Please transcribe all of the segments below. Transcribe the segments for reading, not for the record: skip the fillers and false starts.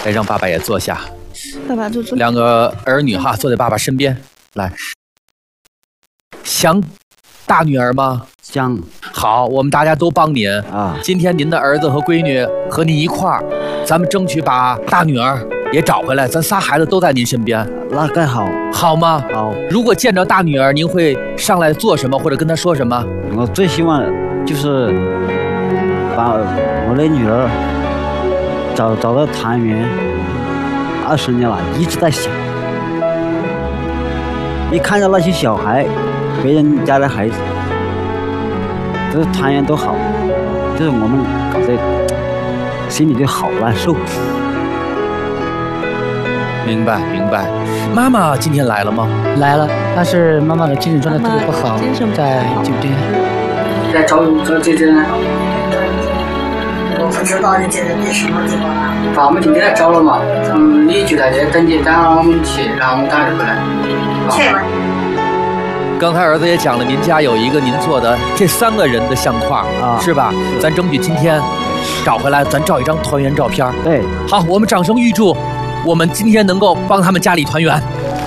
来，让爸爸也坐下。 爸爸坐。 两个儿女哈，坐在爸爸身边。来，想大女儿吗？ 想。 好，我们大家都帮您啊。 今天您的儿子和闺女和你一块儿，咱们争取把大女儿也找回来。咱仨孩子都在您身边， 那更好， 好吗？ 好。 如果见着大女儿，您会上来做什么，或者跟她说什么？ 我最希望就是把我的女儿找到团圆。20年了，一直在想。一看到那些小孩，别人家的孩子，都是团圆都好，就是我们搞得心里就好难受。 明白明白。妈妈今天来了吗？ 来了，但是妈妈的精神状态特别不好，在酒店。 在找姐姐呢。 我不知道你姐姐在什么地方啊？ 我们就给她找了嘛。你就在这等你，等我们去，然后我们赶着回来。 去吧。 刚才儿子也讲了，您家有一个您做的这3个人的相框啊，是吧？咱争取今天找回来，咱照一张团圆照片。 对， 好，我们掌声预祝我们今天能够帮他们家里团圆。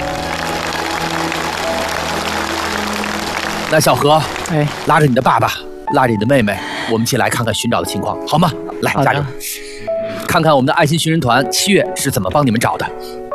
那小何，拉着你的爸爸，拉着你的妹妹，我们一起来看看寻找的情况，好吗？来，加油！看看我们的爱心寻人团7月是怎么帮你们找的。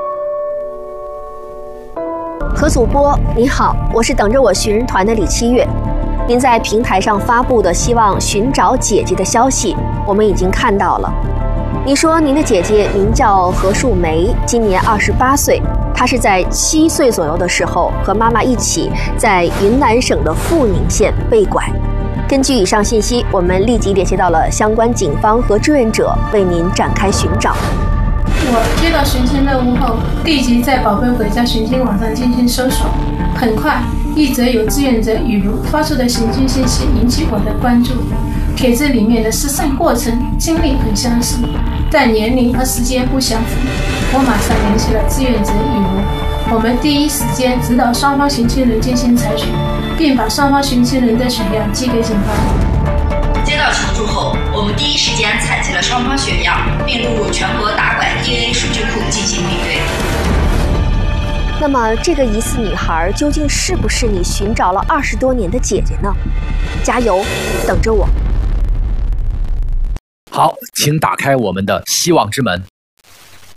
何主播你好，我是等着我寻人团的李7月。您在平台上发布的希望寻找姐姐的消息，我们已经看到了。你说您的姐姐名叫何树梅，今年28岁，她是在7岁左右的时候和妈妈一起在云南省的富宁县被拐。根据以上信息，我们立即联系到了相关警方和志愿者，为您展开寻找。 我接到寻亲任务后，立即在宝贝回家寻亲网上进行搜索。很快，一则有志愿者雨茹发出的寻亲信息引起我的关注。帖子里面的失散过程、经历很相似，但年龄和时间不相符。我马上联系了志愿者雨茹，我们第一时间指导双方寻亲人进行采血，并把双方寻亲人的血样寄给警方。 接到求助后，我们第一时间采集了双方血样，并录入全国打拐 DNA 数据库进行比对。 那么，这个疑似女孩究竟是不是你寻找了20多年的姐姐呢？加油，等着我。 好，请打开我们的希望之门。